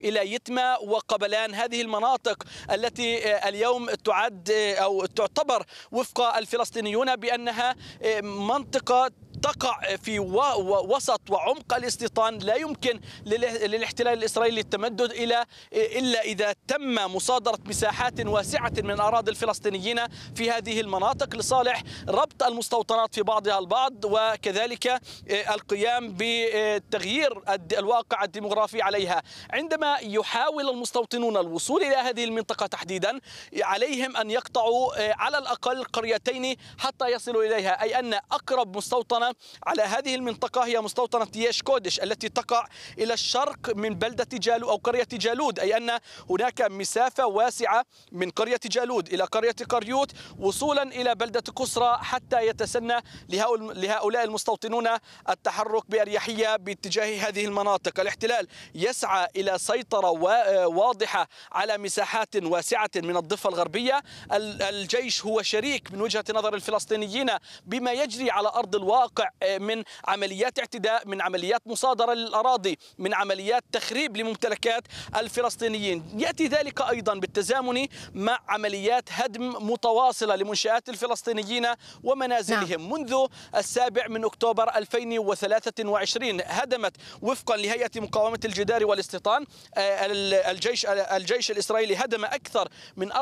إلى يتما وقبلان، هذه المناطق التي اليوم تعد أو تعتبر وفق الفلسطينيون بأنها منطقة تقع في وسط وعمق الاستيطان، لا يمكن للاحتلال الإسرائيلي التمدد إلا إذا تم مصادرة مساحات واسعة من أراضي الفلسطينيين في هذه المناطق لصالح ربط المستوطنات في بعضها البعض، وكذلك القيام بتغيير الواقع الديمغرافي عليها. عندما يحاول المستوطنون الوصول إلى هذه المنطقة تحديدا، عليهم أن يقطعوا على الأقل قريتين حتى يصلوا إليها، أي أن أقرب مستوطنة على هذه المنطقة هي مستوطنة ييش كودش التي تقع إلى الشرق من بلدة جالود أو قرية جالود، أي أن هناك مسافة واسعة من قرية جالود إلى قرية قريوت وصولا إلى بلدة قسرى، حتى يتسنى لهؤلاء المستوطنون التحرك بأريحية باتجاه هذه المناطق. الاحتلال يسعى إلى سيطرة واضحة على مساحات واسعة من الضفة الغربية. الجيش هو شريك من وجهة نظر الفلسطينيين بما يجري على أرض الواقع من عمليات اعتداء، من عمليات مصادرة للأراضي، من عمليات تخريب لممتلكات الفلسطينيين. يأتي ذلك أيضا بالتزامن مع عمليات هدم متواصلة لمنشآت الفلسطينيين ومنازلهم. منذ 7 أكتوبر 2023 هدمت وفقا لهيئة مقاومة الجدار والاستيطان الجيش الإسرائيلي هدم أكثر من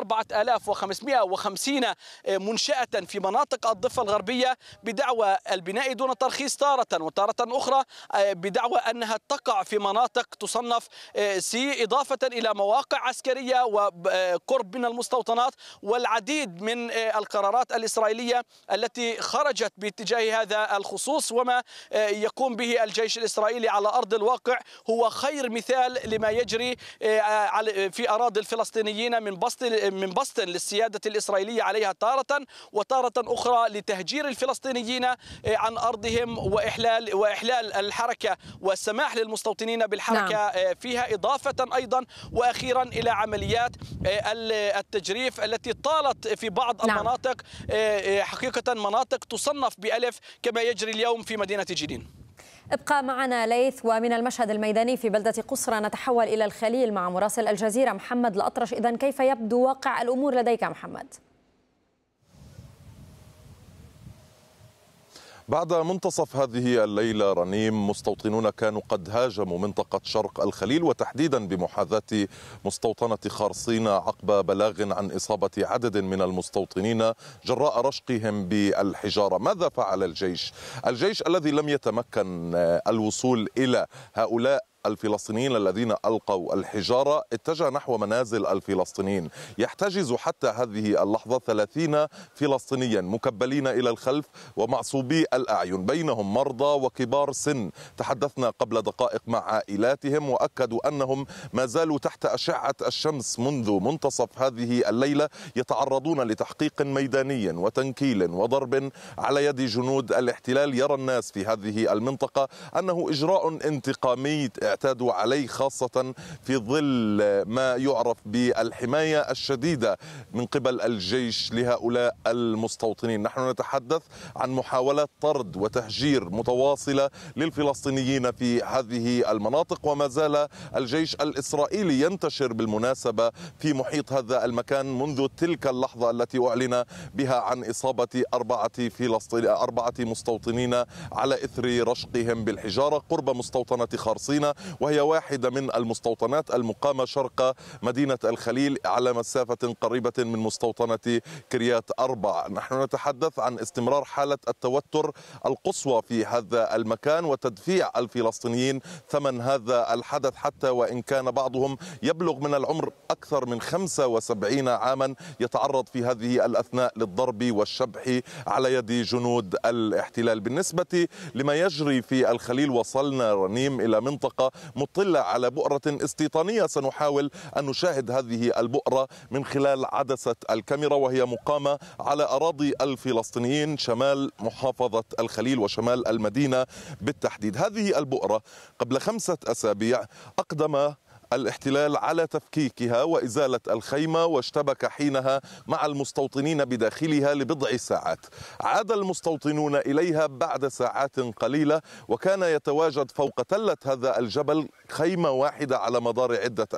4550 منشأة في مناطق الضفة الغربية بدعوى البناء دون ترخيص تارة، وتارة أخرى بدعوى أنها تقع في مناطق تصنف سي، إضافة إلى مواقع عسكرية وقرب من المستوطنات، والعديد من القرارات الإسرائيلية التي خرجت باتجاه هذا الخصوص. وما يقوم به الجيش الإسرائيلي على أرض الواقع هو خير مثال لما يجري في أراضي الفلسطينيين من بسط للسيادة الإسرائيلية عليها تارة، وتارة أخرى لتهجير الفلسطينيين عن أرضهم وإحلال الحركة والسماح للمستوطنين بالحركة فيها، إضافة أيضا وأخيرا إلى عمليات التجريف التي طالت في بعض المناطق، حقيقة مناطق تصنف بألف كما يجري اليوم في مدينة جنين. ابقى معنا ليث، ومن المشهد الميداني في بلدة قسرى نتحول إلى الخليل مع مراسل الجزيرة محمد الأطرش. إذن كيف يبدو واقع الأمور لديك محمد؟ بعد منتصف هذه الليلة رنيم، مستوطنون كانوا قد هاجموا منطقة شرق الخليل وتحديدا بمحاذاة مستوطنة خارصينة عقب بلاغ عن إصابة عدد من المستوطنين جراء رشقهم بالحجارة. ماذا فعل الجيش؟ الجيش الذي لم يتمكن الوصول إلى هؤلاء الفلسطينيين الذين ألقوا الحجارة اتجه نحو منازل الفلسطينيين. يحتجز حتى هذه اللحظة 30 فلسطينيا مكبلين إلى الخلف ومعصوبي الأعين، بينهم مرضى وكبار سن. تحدثنا قبل دقائق مع عائلاتهم وأكدوا أنهم ما زالوا تحت أشعة الشمس منذ منتصف هذه الليلة، يتعرضون لتحقيق ميداني وتنكيل وضرب على يد جنود الاحتلال. يرى الناس في هذه المنطقة أنه إجراء انتقامي اعتادوا عليه، خاصة في ظل ما يعرف بالحماية الشديدة من قبل الجيش لهؤلاء المستوطنين. نحن نتحدث عن محاولات طرد وتهجير متواصلة للفلسطينيين في هذه المناطق، وما زال الجيش الإسرائيلي ينتشر بالمناسبة في محيط هذا المكان منذ تلك اللحظة التي أعلن بها عن إصابة 4 مستوطنين على إثر رشقهم بالحجارة قرب مستوطنة خارصينة، وهي واحدة من المستوطنات المقامة شرق مدينة الخليل على مسافة قريبة من مستوطنة كريات أربع. نحن نتحدث عن استمرار حالة التوتر القصوى في هذا المكان وتدفيع الفلسطينيين ثمن هذا الحدث، حتى وإن كان بعضهم يبلغ من العمر أكثر من 75 عاما، يتعرض في هذه الأثناء للضرب والشبح على يد جنود الاحتلال. بالنسبة لما يجري في الخليل، وصلنا رنيم إلى منطقة مطلة على بؤرة استيطانية. سنحاول أن نشاهد هذه البؤرة من خلال عدسة الكاميرا، وهي مقامة على أراضي الفلسطينيين شمال محافظة الخليل وشمال المدينة بالتحديد. هذه البؤرة قبل 5 أسابيع أقدم الاحتلال على تفكيكها وإزالة الخيمة، واشتبك حينها مع المستوطنين بداخلها لبضع ساعات. عاد المستوطنون إليها بعد ساعات قليلة، وكان يتواجد فوق تلة هذا الجبل خيمة واحدة على مدار عدة